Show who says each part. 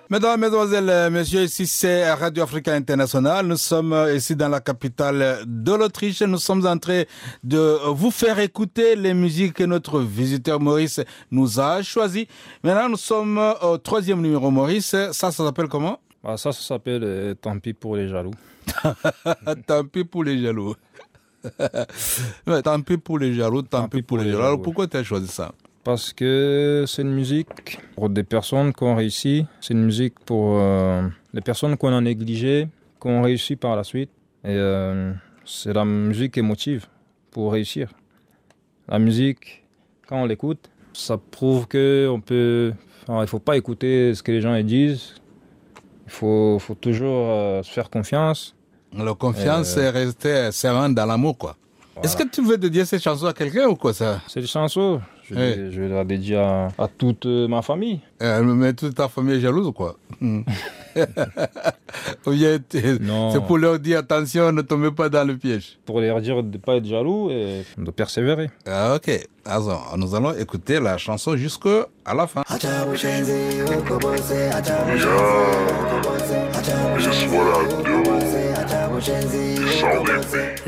Speaker 1: Mesdames, Mesdemoiselles, Messieurs, ici c'est Radio Africa International. Nous sommes ici dans la capitale de l'Autriche. Nous sommes en train de vous faire écouter les musiques que notre visiteur Maurice nous a choisies. Maintenant, nous sommes au 3e numéro, Maurice. Ça s'appelle comment?
Speaker 2: Ça s'appelle Tant pis pour les jaloux.
Speaker 1: Tant pis pour les jaloux. Tant pis pour les jaloux, tant pis pour les jaloux. Alors, pourquoi tu as choisi ça?
Speaker 2: Parce que c'est une musique pour des personnes qui ont réussi. C'est une musique pour les personnes qu'on a négligées, qui ont réussi par la suite. Et c'est la musique émotive pour réussir. La musique, quand on l'écoute, ça prouve qu'on peut... il ne faut pas écouter ce que les gens disent. Il faut toujours se faire confiance.
Speaker 1: La confiance, c'est rester serein dans l'amour, quoi. Voilà. Est-ce que tu veux dédier ces chansons à quelqu'un ou quoi ça?
Speaker 2: C'est des chansons. Je vais la dédier à toute ma famille.
Speaker 1: Mais toute ta famille est jalouse ou quoi? C'est pour leur dire attention, ne tombez pas dans le piège.
Speaker 2: Pour leur dire de ne pas être jaloux et de persévérer.
Speaker 1: Ah, ok. Alors, nous allons écouter la chanson jusqu'à la fin.
Speaker 3: This is what I do. It's only me.